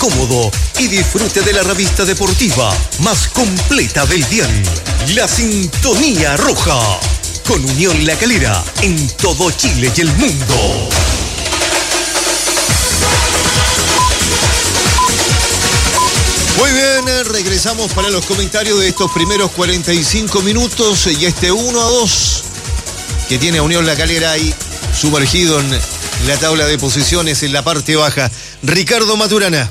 cómodo y disfrute de la revista deportiva más completa del dial. La Sintonía Roja. Con Unión La Calera en todo Chile y el mundo. Muy bien, regresamos para los comentarios de estos primeros 45 minutos y este 1-2 que tiene a Unión La Calera ahí sumergido en la tabla de posiciones en la parte baja. Ricardo Maturana.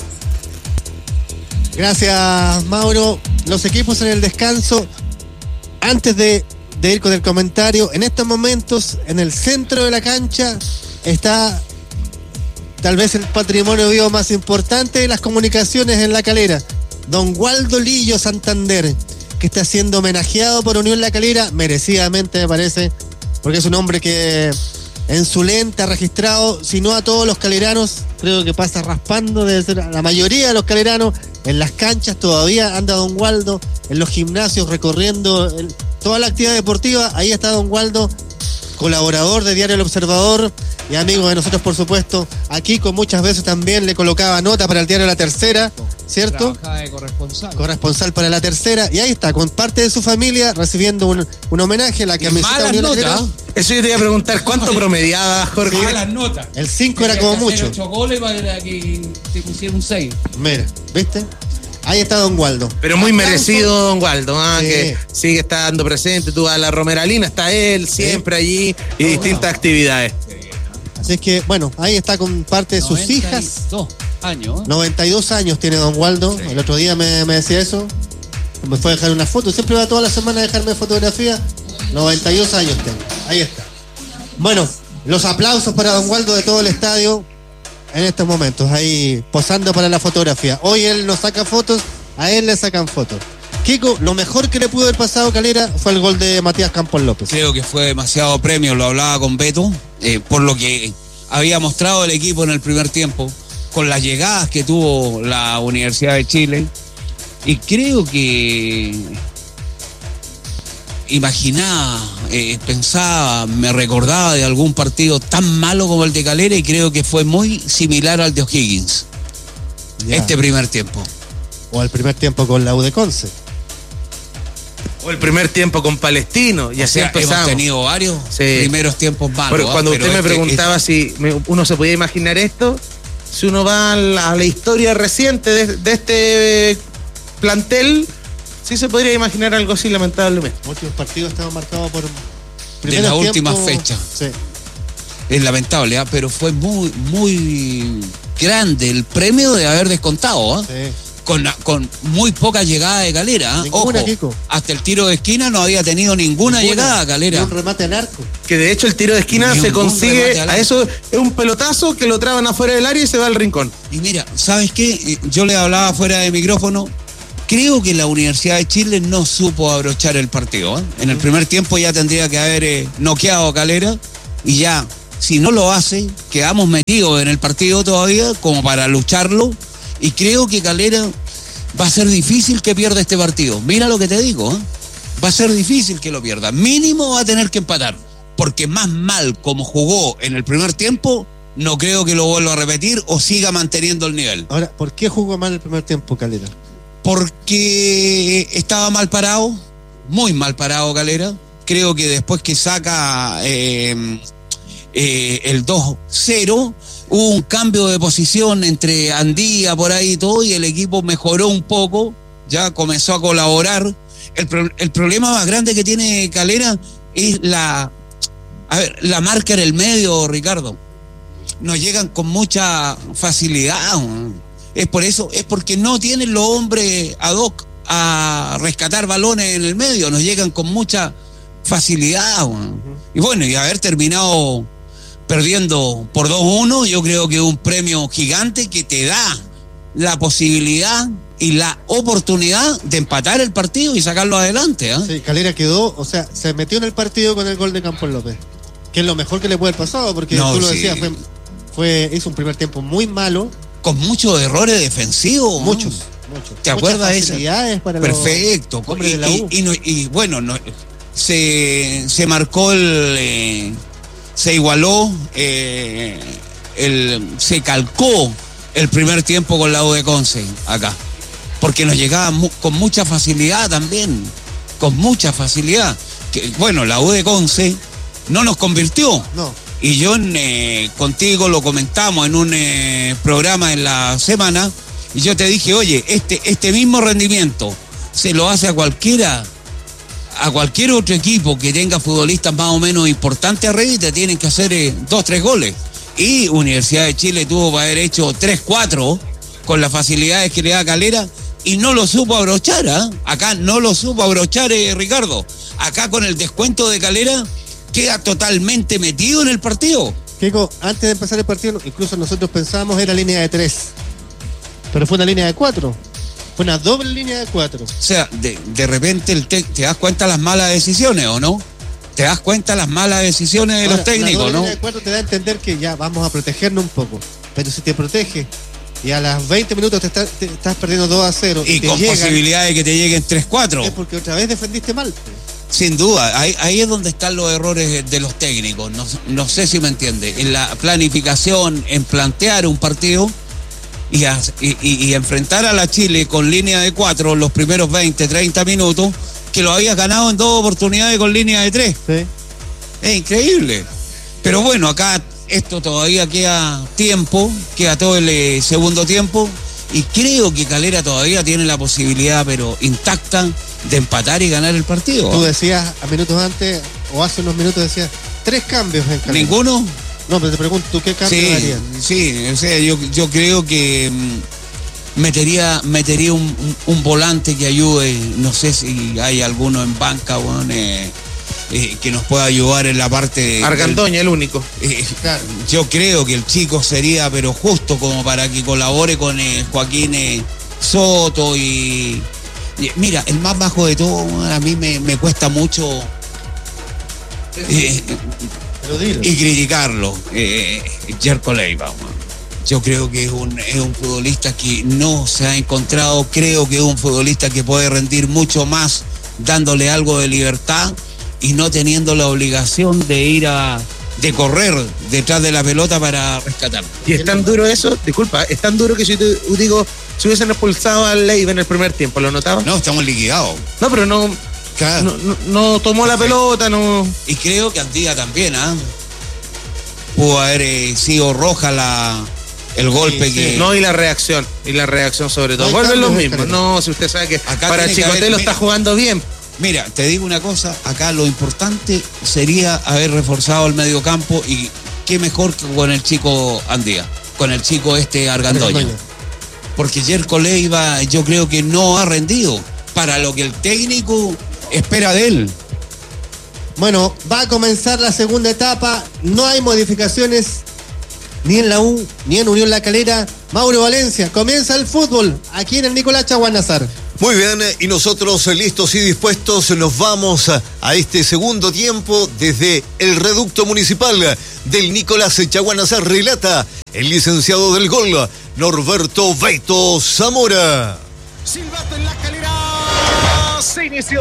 Gracias, Mauro. Los equipos en el descanso, antes de ir con el comentario, en estos momentos en el centro de la cancha está tal vez el patrimonio vivo más importante de las comunicaciones en La Calera, don Waldo Lillo Santander, que está siendo homenajeado por Unión La Calera, merecidamente me parece, porque es un hombre que en su lente ha registrado, si no a todos los caleranos, creo que pasa raspando, debe ser a la mayoría de los caleranos. En las canchas todavía anda don Waldo, en los gimnasios recorriendo toda la actividad deportiva, ahí está don Waldo, colaborador de Diario El Observador y amigo de nosotros, por supuesto. Aquí con muchas veces también le colocaba nota para el diario La Tercera, ¿cierto? Trabajaba de corresponsal. Corresponsal para La Tercera, y ahí está, con parte de su familia, recibiendo un homenaje a la camiseta de Unión La Calera. Eso yo te iba a preguntar, ¿cuánto promediaba, Jorge? Malas notas. El 5 era como mucho. 8 goles para que te pusiera un 6. Mira, ¿viste? Ahí está don Waldo. Pero muy merecido don Waldo, Sí. que sigue estando presente. Tú a la Romeralina, está él siempre allí y distintas actividades. Así es que, bueno, ahí está con parte de sus hijas. 92 años. 92 años tiene don Waldo. El otro día me decía eso. Me fue a dejar una foto. Siempre va toda la semana a dejarme fotografía. 92 años tengo. Ahí está. Bueno, los aplausos para don Waldo de todo el estadio en estos momentos, ahí posando para la fotografía. Hoy él nos saca fotos, a él le sacan fotos. Kiko, lo mejor que le pudo haber pasado a Calera fue el gol de Matías Campos López. Creo que fue demasiado premio, lo hablaba con Beto, por lo que había mostrado el equipo en el primer tiempo, con las llegadas que tuvo la Universidad de Chile. Y creo que imaginaba, pensaba, me recordaba de algún partido tan malo como el de Calera, y creo que fue muy similar al de O'Higgins. Ya. Este primer tiempo. O el primer tiempo con la U de Conce. O el primer tiempo con Palestino, y así empezamos. Hemos tenido varios primeros tiempos malos. Pero cuando usted me preguntaba si uno se podía imaginar esto, si uno va a la historia reciente de este plantel, sí se podría imaginar algo así, lamentablemente. Los últimos partidos estaban marcados por de la última fecha. Sí. Es lamentable, pero fue muy, muy grande el premio de haber descontado. Sí. Con muy poca llegada de Calera. Ninguna, Ojo, Kiko. hasta el tiro de esquina no había tenido ninguna llegada a Calera. Ni un remate en arco. Que de hecho el tiro de esquina se consigue, a eso es un pelotazo que lo traban afuera del área y se va al rincón. Y mira, ¿sabes qué? Yo le hablaba fuera de micrófono. Creo que la Universidad de Chile no supo abrochar el partido. En el primer tiempo ya tendría que haber noqueado a Calera, y ya, si no lo hace, quedamos metidos en el partido todavía como para lucharlo. Y creo que Calera va a ser difícil que pierda este partido. Mira lo que te digo, va a ser difícil que lo pierda. Mínimo va a tener que empatar, porque más mal como jugó en el primer tiempo, no creo que lo vuelva a repetir o siga manteniendo el nivel. Ahora, ¿por qué jugó mal el primer tiempo Calera? Porque estaba mal parado, muy mal parado Calera. Creo que después que saca el 2-0, hubo un cambio de posición entre Andía por ahí y todo, y el equipo mejoró un poco, ya comenzó a colaborar. El problema más grande que tiene Calera es la marca en el medio, Ricardo. Nos llegan con mucha facilidad. Es por eso, es porque no tienen los hombres ad hoc a rescatar balones en el medio, nos llegan con mucha facilidad. Y bueno, y haber terminado perdiendo por 2-1, yo creo que es un premio gigante que te da la posibilidad y la oportunidad de empatar el partido y sacarlo adelante. Sí, Calera quedó, o sea, se metió en el partido con el gol de Campos López, que es lo mejor que le puede haber pasado, porque tú lo decías, hizo un primer tiempo muy malo, con muchos errores defensivos. Muchos. ¿Te acuerdas de eso? Perfecto. Y bueno, se marcó se igualó, se calcó el primer tiempo con la U de Conce acá. Porque nos llegaba con mucha facilidad también. Con mucha facilidad. Bueno, la U de Conce no nos convirtió. No. Y yo contigo lo comentamos en un programa en la semana. Y yo te dije, oye, este mismo rendimiento se lo hace a cualquier otro equipo que tenga futbolistas más o menos importantes arriba y te tienen que hacer 2-3 goles. Y Universidad de Chile tuvo que haber hecho 3-4 con las facilidades que le da Calera y no lo supo abrochar, ¿eh? Acá no lo supo abrochar, Ricardo. Acá con el descuento de Calera queda totalmente metido en el partido. Keiko, antes de empezar el partido, incluso nosotros pensábamos era línea de 3. Pero fue una línea de 4. Fue una doble línea de 4. O sea, de repente te das cuenta las malas decisiones, ¿o no? Te das cuenta las malas decisiones de los técnicos, ¿no? La línea de 4 te da a entender que ya vamos a protegernos un poco. Pero si te protege y a las 20 minutos te estás perdiendo 2-0 y con posibilidad de que te lleguen 3-4. Es porque otra vez defendiste mal. Sin duda, ahí es donde están los errores de los técnicos. No sé si me entiende. En la planificación, en plantear un partido y enfrentar a la Chile con línea de 4 los primeros 20, 30 minutos, que lo habías ganado en 2 oportunidades con línea de 3. Sí. Es increíble. Pero bueno, acá esto todavía queda tiempo, queda todo el segundo tiempo, y creo que Calera todavía tiene la posibilidad, pero intacta, de empatar y ganar el partido. Tú decías a minutos antes, o hace unos minutos decías, 3 cambios en Calera. ¿Ninguno? No, pero te pregunto, ¿tú qué cambio harías? Sí, o sea, yo creo que metería un volante que ayude. No sé si hay alguno en banca, bueno, que nos pueda ayudar en la parte Argandoña, el único. Claro. Yo creo que el chico sería, pero justo como para que colabore con Joaquín Soto y mira, el más bajo de todo, a mí me cuesta mucho y criticarlo, Jerko Leiva. Yo creo que es un futbolista que no se ha encontrado. Creo que es un futbolista que puede rendir mucho más dándole algo de libertad y no teniendo la obligación de ir de correr detrás de la pelota para rescatarlo. Y es tan duro eso, disculpa, es tan duro que si te digo, si hubiesen expulsado a Leiva en el primer tiempo, ¿lo notabas? No, estamos liquidados. No, pero no. Claro. No tomó la pelota, no. Y creo que Andía también, pudo haber sido roja el golpe que. No, y la reacción sobre todo. Vuelven los mismos. No, si usted sabe que acá para Chicotelo está jugando bien. Mira, te digo una cosa, acá lo importante sería haber reforzado el mediocampo, y qué mejor que con el chico Andía, con el chico Argandoña. Porque Jerko Leiva yo creo que no ha rendido para lo que el técnico espera de él. Bueno, va a comenzar la segunda etapa, no hay modificaciones ni en la U, ni en Unión La Calera. Mauro Valencia, comienza el fútbol aquí en el Nicolás Chaguanazar. Muy bien, y nosotros listos y dispuestos nos vamos a este segundo tiempo desde el reducto municipal del Nicolás Chaguanazar. Relata el licenciado del gol, Norberto Beto Zamora. Silbato en La Calera. Se inició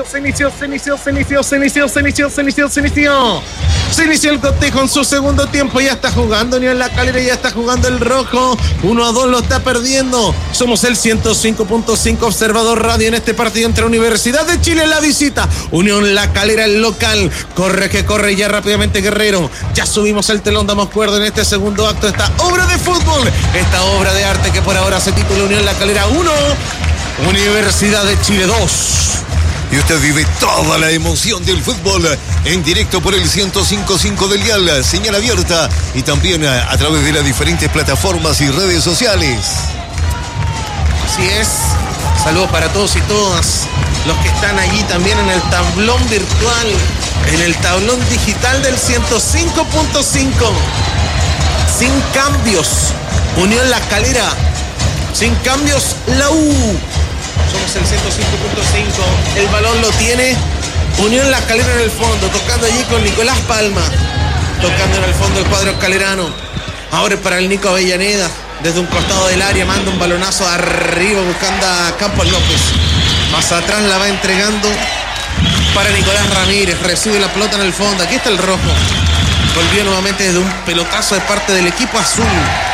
el cotejo en su segundo tiempo. Ya está jugando Unión La Calera, ya está jugando el rojo. 1-2 lo está perdiendo. Somos el 105.5 Observador Radio en este partido entre Universidad de Chile en la visita. Unión La Calera, el local. Corre que corre ya rápidamente Guerrero. Ya subimos el telón, damos cuerda en este segundo acto. Esta obra de fútbol, esta obra de arte que por ahora se titula Unión La Calera 1, Universidad de Chile 2. Y usted vive toda la emoción del fútbol en directo por el 105.5 del dial, señal abierta, y también a través de las diferentes plataformas y redes sociales. Así es. Saludos para todos y todas los que están allí también en el tablón virtual, en el tablón digital del 105.5. Sin cambios, Unión La Calera. Sin cambios, la U. Somos el 105.5. El balón lo tiene Unión La Calera en el fondo, tocando allí con Nicolás Palma, tocando en el fondo el cuadro calerano. Ahora es para el Nico Avellaneda, desde un costado del área manda un balonazo arriba buscando a Campos López. Más atrás la va entregando para Nicolás Ramírez, recibe la pelota en el fondo. Aquí está el rojo, volvió nuevamente desde un pelotazo de parte del equipo azul.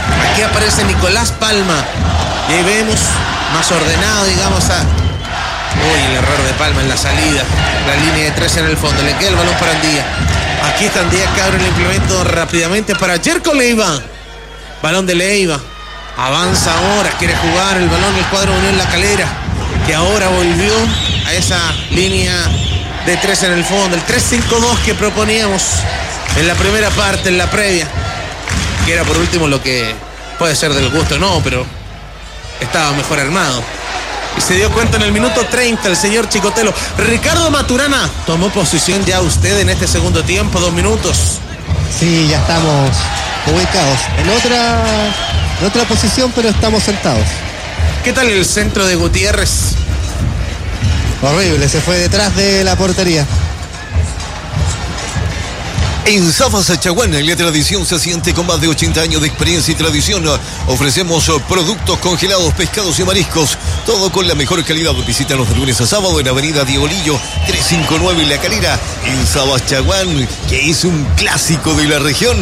Aquí aparece Nicolás Palma. Y ahí vemos más ordenado, digamos, Uy, el error de Palma en la salida. La línea de 3 en el fondo. Le queda el balón para Andía. Aquí está Andía que abre el implemento rápidamente para Jerko Leiva. Balón de Leiva. Avanza ahora, quiere jugar el balón del cuadro de Unión La Calera, que ahora volvió a esa línea de 3 en el fondo. El 3-5-2 que proponíamos en la primera parte, en la previa. Que era por último lo que puede ser del gusto, no, pero estaba mejor armado. Y se dio cuenta en el minuto 30 el señor Chicotelo. Ricardo Maturana, tomó posición ya usted en este segundo tiempo, 2 minutos. Sí, ya estamos ubicados en otra posición, pero estamos sentados. ¿Qué tal el centro de Gutiérrez? Horrible, se fue detrás de la portería. En Zafas Chaguán, la tradición se siente con más de 80 años de experiencia y tradición. Ofrecemos productos congelados, pescados y mariscos, todo con la mejor calidad. Visítanos de lunes a sábado en Avenida Diolillo 359 en La Calera, en Zafas Chaguán, que es un clásico de la región.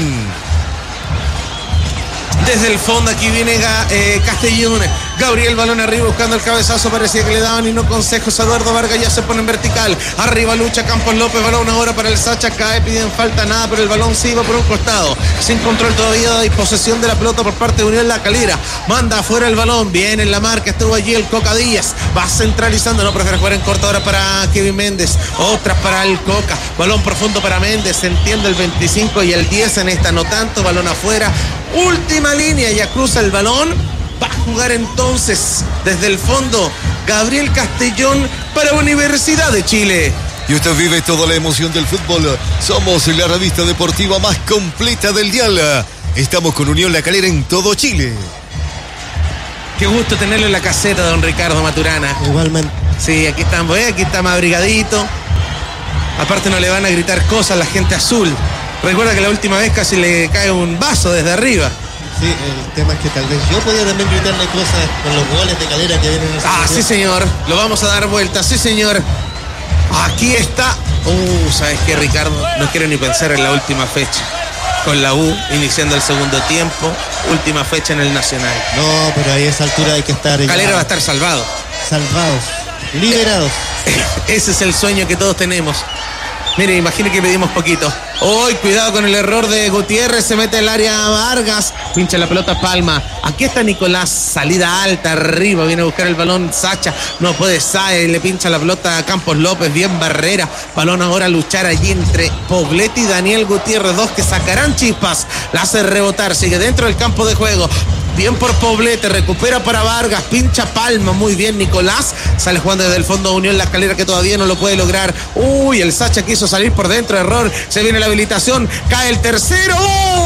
Desde el fondo aquí viene Castellón. Gabriel, balón arriba buscando el cabezazo. Parecía que le daban y no consejos. Eduardo Vargas ya se pone en vertical. Arriba lucha Campos López. Balón ahora para el Sacha. Cae, piden falta, nada, pero el balón sí va por un costado. Sin control todavía y posesión de la pelota por parte de Unión La Calera. Manda afuera el balón. Viene en la marca. Estuvo allí el Coca Díaz. Va centralizando. No prefiere jugar en corto ahora para Kevin Méndez. Otra para el Coca. Balón profundo para Méndez. Se entiende el 25 y el 10 en esta. No tanto. Balón afuera. Última línea, ya cruza el balón. Va a jugar entonces desde el fondo Gabriel Castellón para Universidad de Chile. Y usted vive toda la emoción del fútbol. Somos la revista deportiva más completa del dial. Estamos con Unión La Calera en todo Chile. Qué gusto tenerlo en la caseta, don Ricardo Maturana. Igualmente. Sí, aquí estamos, aquí está más abrigadito. Aparte no le van a gritar cosas a la gente azul. Recuerda que la última vez casi le cae un vaso desde arriba. Sí, el tema es que tal vez yo podía también gritarle cosas con los goles de Calera que vienen en esa sí señor, lo vamos a dar vuelta, sí señor. Aquí está. ¿Sabes qué, Ricardo? No quiero ni pensar en la última fecha. Con la U, iniciando el segundo tiempo, última fecha en el Nacional. No, pero ahí a esa altura hay que estar... Calera va a estar salvado. Salvados, liberados. Ese es el sueño que todos tenemos. Mire, imagine que pedimos poquito. Cuidado con el error de Gutiérrez. Se mete el área Vargas. Pincha la pelota Palma. Aquí está Nicolás. Salida alta arriba. Viene a buscar el balón Sacha. No puede Sae. Le pincha la pelota a Campos López. Bien Barrera. Balón ahora a luchar allí entre Poblete y Daniel Gutiérrez. Dos que sacarán chispas. La hace rebotar. Sigue dentro del campo de juego. Bien por Poblete, recupera para Vargas, pincha Palma, muy bien Nicolás, sale jugando desde el fondo de Unión La Calera que todavía no lo puede lograr. El Sacha quiso salir por dentro, error, se viene la habilitación, cae el tercero.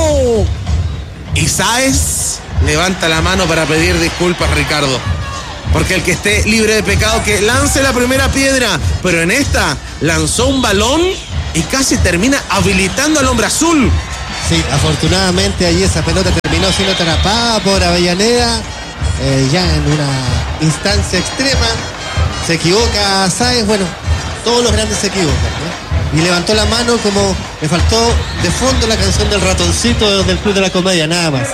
Y Sáez levanta la mano para pedir disculpas, Ricardo, porque el que esté libre de pecado que lance la primera piedra, pero en esta lanzó un balón y casi termina habilitando al hombre azul. Sí, afortunadamente allí esa pelota terminó siendo atrapada por Avellaneda, ya en una instancia extrema. Se equivoca Sáez, bueno, todos los grandes se equivocan, ¿no? Y levantó la mano como le faltó de fondo la canción del ratoncito del Club de la Comedia, nada más.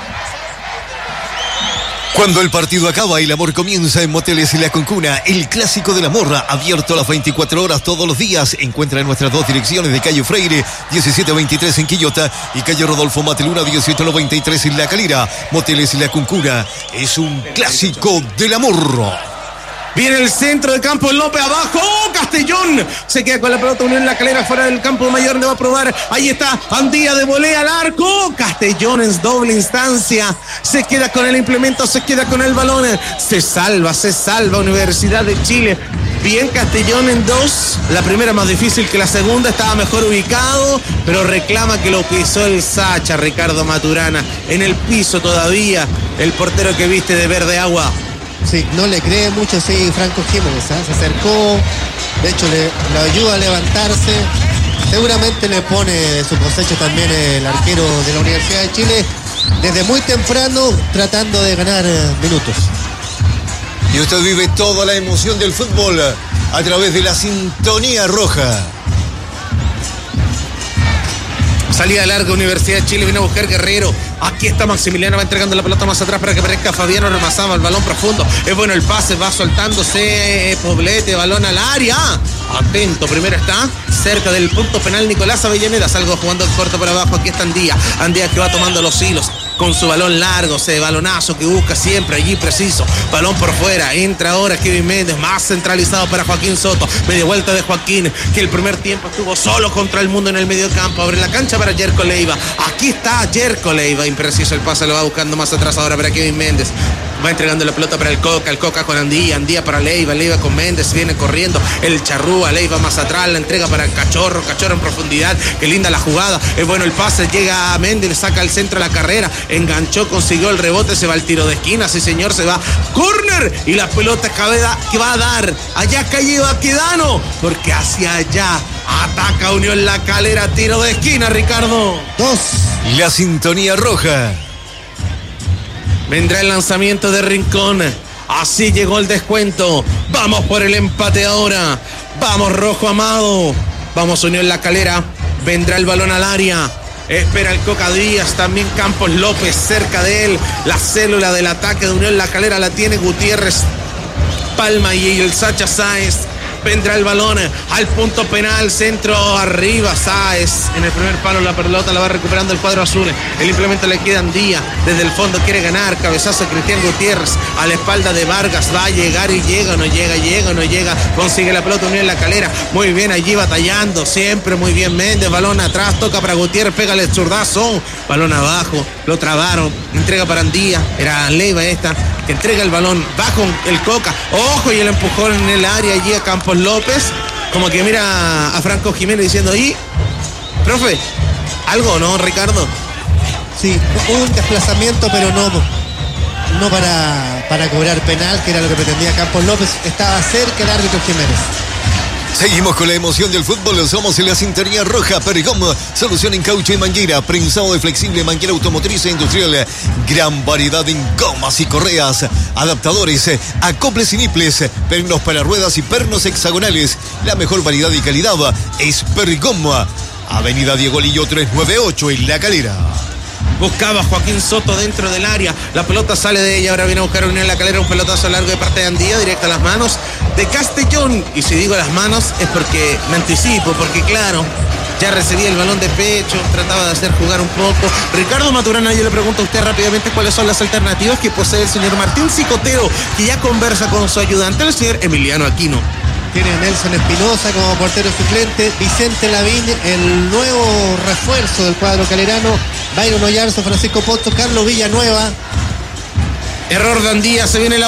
Cuando el partido acaba, el amor comienza en Moteles La Concuna, el clásico del amor, abierto a las 24 horas todos los días. Encuentra en nuestras dos direcciones de calle Freire, 1723 en Quillota y calle Rodolfo Mateluna, 1893 en La Calera. Moteles La Concuna es un clásico del amor. Viene el centro de Campos López abajo. Castellón se queda con la pelota. Unión La Calera fuera del campo mayor. Le va a probar. Ahí está Andía de volea al arco. Castellón en doble instancia. Se queda con el implemento. Se queda con el balón. Se salva Universidad de Chile. Bien Castellón en 2. La primera más difícil que la segunda. Estaba mejor ubicado. Pero reclama que lo pisó el Sacha, Ricardo Maturana. En el piso todavía. El portero que viste de verde agua. Sí, no le cree mucho, sí, Franco Jiménez, ¿eh? Se acercó, de hecho le ayuda a levantarse, seguramente le pone su cosecha también el arquero de la Universidad de Chile, desde muy temprano tratando de ganar minutos. Y usted vive toda la emoción del fútbol a través de la sintonía roja. Salida larga, Universidad de Chile, viene a buscar Guerrero. Aquí está Maximiliano, va entregando la pelota más atrás para que aparezca Fabiano Remazaba, el balón profundo. Es bueno el pase, va soltándose Poblete, balón al área. Atento, primero está cerca del punto penal Nicolás Avellaneda. Salgo jugando el corto por abajo. Aquí está Andía. Andía que va tomando los hilos con su balón largo, ese balonazo que busca siempre allí preciso. Balón por fuera. Entra ahora Kevin Méndez, más centralizado para Joaquín Soto. Media vuelta de Joaquín, que el primer tiempo estuvo solo contra el mundo en el medio campo. Abre la cancha para Jerko Leiva. Aquí está Jerko Leiva. Impreciso el pase, lo va buscando más atrás ahora para Kevin Méndez. Va entregando la pelota para el Coca con Andía, Andía para Leiva con Méndez, viene corriendo el Charrúa, Leiva más atrás, la entrega para Cachorro en profundidad, qué linda la jugada, es bueno el pase, llega a Méndez, le saca al centro la carrera, enganchó, consiguió el rebote, se va al tiro de esquina, sí señor, se va, córner, y la pelota que va a dar, allá calle Baquedano, porque hacia allá ataca Unión La Calera, tiro de esquina, Ricardo. 2. La sintonía roja. Vendrá el lanzamiento de Rincón. Así llegó el descuento. Vamos por el empate ahora. Vamos Rojo Amado. Vamos Unión La Calera. Vendrá el balón al área. Espera el Coca Díaz. También Campos López cerca de él. La célula del ataque de Unión La Calera la tiene Gutiérrez, Palma y el Sacha Sáez. Vendrá el balón al punto penal, centro arriba, Sáez en el primer palo, la pelota la va recuperando el cuadro azul, el implemento le queda Andía, desde el fondo quiere ganar, cabezazo Cristian Gutiérrez, a la espalda de Vargas, va a llegar y llega, no llega, consigue la pelota Unión La Calera, muy bien allí batallando, siempre muy bien Méndez, balón atrás, toca para Gutiérrez, pégale el zurdazo, balón abajo, lo trabaron, entrega para Andía, era Leiva esta, que entrega el balón, va con el Coca, ojo y el empujón en el área allí a Campos López, como que mira a Franco Jiménez diciendo, ¿y? Profe, ¿algo no, Ricardo? Sí, hubo un desplazamiento, pero no para cobrar penal, que era lo que pretendía Campos López. Estaba cerca el árbitro Jiménez. Seguimos con la emoción del fútbol, somos en la sintonía roja. Pergom, solución en caucho y manguera, prensado de flexible, manguera automotriz e industrial, gran variedad en gomas y correas, adaptadores, acoples y niples, pernos para ruedas y pernos hexagonales. La mejor variedad y calidad es Pergom. Avenida Diego Lillo 398 en La Calera. Buscaba Joaquín Soto dentro del área, la pelota sale de ella, ahora viene a buscar Unión La Calera, un pelotazo largo de parte de Andía, directo a las manos de Castellón, y si digo las manos es porque me anticipo, porque claro, ya recibía el balón de pecho, trataba de hacer jugar un poco. Ricardo Maturana, yo le pregunto a usted rápidamente cuáles son las alternativas que posee el señor Martín Cicotero, que ya conversa con su ayudante, el señor Emiliano Aquino. Tiene Nelson Espinosa como portero suplente, Vicente Lavín, el nuevo refuerzo del cuadro calerano, Byron Oyarzo, Francisco Poto, Carlos Villanueva. Error de Andía, se viene la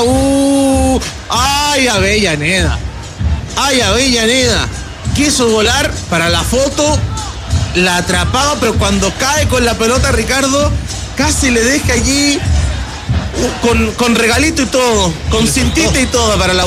¡ay, Avellaneda! ¡Ay, Avellaneda! Quiso volar para la foto, la atrapaba, pero cuando cae con la pelota, Ricardo, casi le deja allí con regalito y todo, con cintita y todo para la